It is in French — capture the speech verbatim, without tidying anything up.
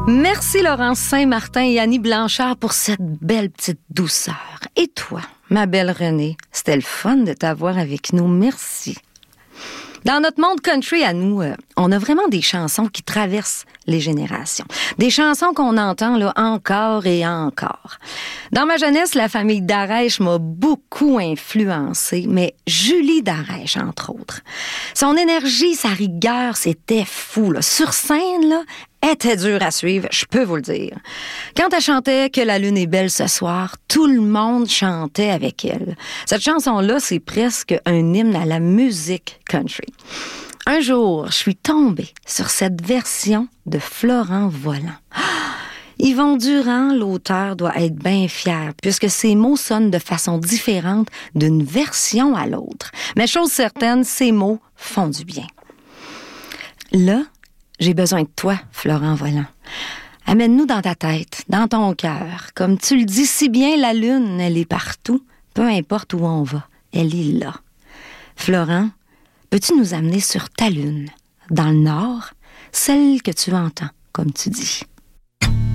Merci Laurence Saint-Martin et Annie Blanchard pour cette belle petite douceur. Et toi, ma belle Renée, c'était le fun de t'avoir avec nous. Merci. Dans notre monde country à nous, euh, on a vraiment des chansons qui traversent les générations. Des chansons qu'on entend là encore et encore. Dans ma jeunesse, la famille Darèche m'a beaucoup influencée, mais Julie Darèche, entre autres. Son énergie, sa rigueur, c'était fou, là. Sur scène, là, était dur à suivre, je peux vous le dire. Quand elle chantait « Que la lune est belle ce soir », tout le monde chantait avec elle. Cette chanson-là, c'est presque un hymne à la musique country. Un jour, je suis tombée sur cette version de Florent Volant. Yvon Durand, l'auteur, doit être bien fier, puisque ses mots sonnent de façon différente d'une version à l'autre. Mais chose certaine, ces mots font du bien. Là, j'ai besoin de toi, Florent Volant. Amène-nous dans ta tête, dans ton cœur. Comme tu le dis si bien, la lune, elle est partout. Peu importe où on va, elle est là. Florent, peux-tu nous amener sur ta lune, dans le nord, celle que tu entends, comme tu dis?